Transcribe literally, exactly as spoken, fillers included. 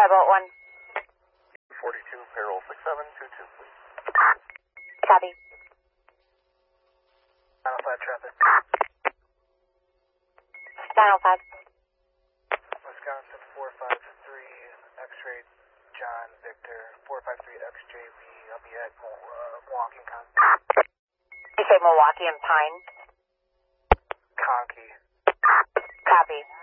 five oh one. forty-two, payroll six seven two two, please. Copy. nine oh five traffic. nine oh five. Wisconsin four five three, X-ray John Victor, four five three X J V, I'll be at uh, Milwaukee, Con- You say Milwaukee and Pine? Conkey. Copy.